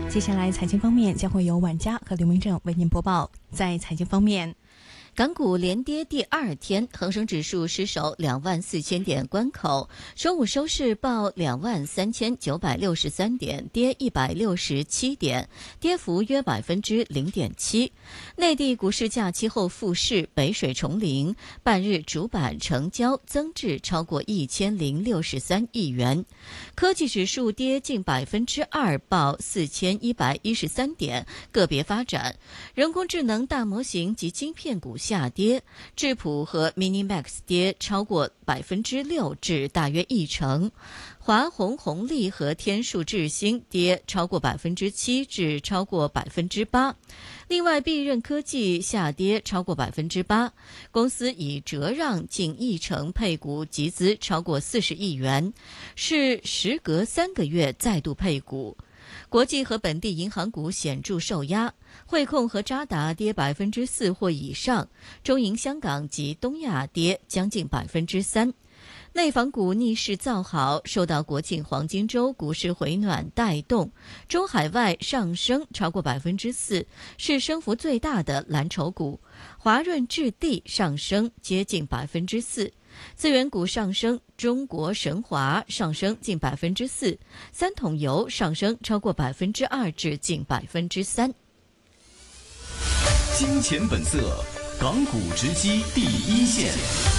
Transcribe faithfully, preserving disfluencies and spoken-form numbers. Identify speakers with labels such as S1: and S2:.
S1: 接下来财经方面将会由晚佳和刘明正为您播报。在财经方面，
S2: 港股连跌第二天，恒生指数失守两万四千点关口，周五收市报两万三千九百六十三点，跌一百六十七点，跌幅约百分之零点七。内地股市假期后复市，北水重临，半日主板成交增至超过一千零六十三亿元。科技指数跌近百分之二，报四千一百一十三点，个别发展，人工智能大模型及晶片股下跌，智谱和 Minimax 跌超过百分之六至大约一成，华虹红利和天数智新跌超过百分之七至超过百分之八。另外，必任科技下跌超过百分之八，公司已折让近一成配股集资超过四十亿元，是时隔三个月再度配股。国际和本地银行股显著受压，汇控和渣打跌百分之四或以上，中银香港及东亚跌将近百分之三。内房股逆势造好，受到国庆黄金周股市回暖带动，中海外上升超过百分之四，是升幅最大的蓝筹股。华润置地上升接近百分之四。资源股上升，中国神华上升近百分之四，三桶油上升超过百分之二至近百分之三。
S3: 金钱本色，港股直击第一线。